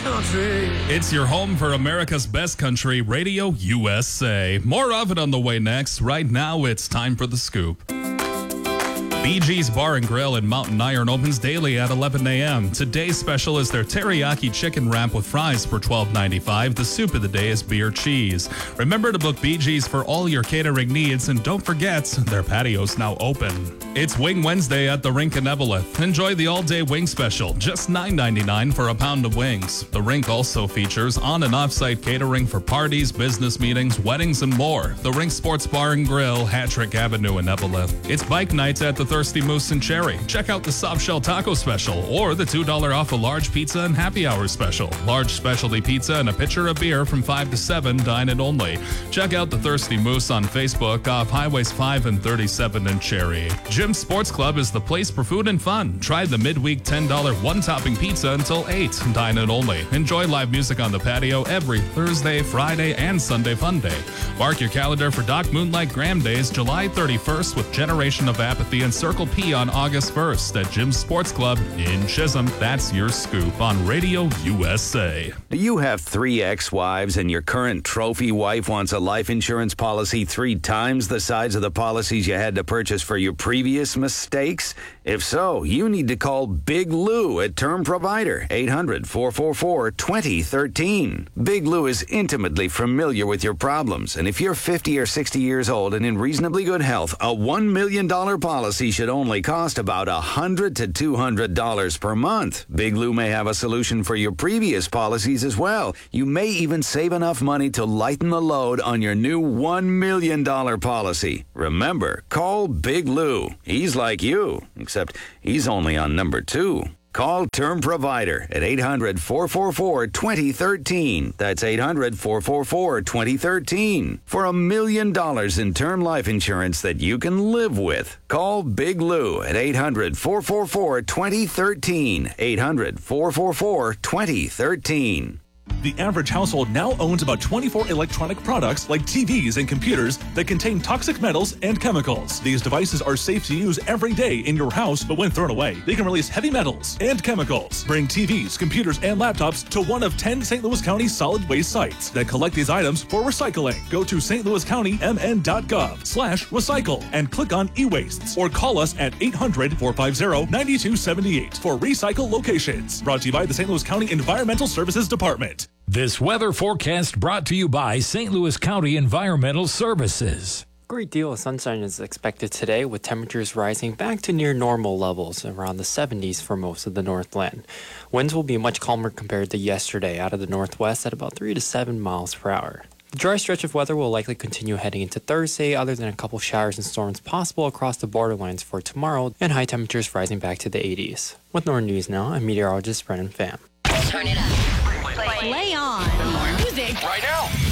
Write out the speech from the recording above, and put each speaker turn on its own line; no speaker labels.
country.
It's your home for America's best country, Radio USA. More of it on the way next. Right now, it's time for The Scoop. BG's Bar and Grill in Mountain Iron opens daily at 11 a.m. Today's special is their teriyaki chicken wrap with fries for $12.95. The soup of the day is beer cheese. Remember to book BG's for all your catering needs, and don't forget, their patio's now open. It's Wing Wednesday at the Rink in Eveleth. Enjoy the all-day wing special, just $9.99 for a pound of wings. The Rink also features on- and off-site catering for parties, business meetings, weddings, and more. The Rink Sports Bar and Grill, Hattrick Avenue in Eveleth. It's bike nights at the Thirsty Moose and Cherry. Check out the soft shell taco special or the $2 off a large pizza and happy hour special. Large specialty pizza and a pitcher of beer from 5 to 7, dine in only. Check out the Thirsty Moose on Facebook off Highways 5 and 37 in Cherry. Jim's Sports Club is the place for food and fun. Try the midweek $10 one-topping pizza until 8, dine in only. Enjoy live music on the patio every Thursday, Friday, and Sunday fun day. Mark your calendar for Doc Moonlight Graham Days, July 31st with Generation of Apathy and Circle P on August 1st at Jim's Sports Club in Chisholm. That's your scoop on Radio USA.
Do you have 3 ex-wives and your current trophy wife wants a life insurance policy 3 times the size of the policies you had to purchase for your previous mistakes? If so, you need to call Big Lou at Term Provider, 800-444-2013. Big Lou is intimately familiar with your problems, and if you're 50 or 60 years old and in reasonably good health, a $1 million policy should only cost about $100 to $200 per month. Big Lou may have a solution for your previous policies as well. You may even save enough money to lighten the load on your new $1 million policy. Remember, call Big Lou. He's like you, except he's only on number 2. Call Term Provider at 800-444-2013. That's 800-444-2013 for $1 million in term life insurance that you can live with. Call Big Lou at 800-444-2013. 800-444-2013.
The average household now owns about 24 electronic products like TVs and computers that contain toxic metals and chemicals. These devices are safe to use every day in your house, but when thrown away, they can release heavy metals and chemicals. Bring TVs, computers, and laptops to one of 10 St. Louis County solid waste sites that collect these items for recycling. Go to stlouiscountymn.gov/recycle and click on e-wastes or call us at 800-450-9278 for recycle locations. Brought to you by the St. Louis County Environmental Services Department.
This weather forecast brought to you by St. Louis County Environmental Services.
Great deal of sunshine is expected today, with temperatures rising back to near normal levels around the 70s for most of the Northland. Winds will be much calmer compared to yesterday out of the northwest at about 3 to 7 miles per hour. The dry stretch of weather will likely continue heading into Thursday, other than a couple showers and storms possible across the borderlines for tomorrow, and high temperatures rising back to the 80s. With Northern News now, I'm meteorologist Brennan Pham.
Turn it up. Play on. More music.
Right now.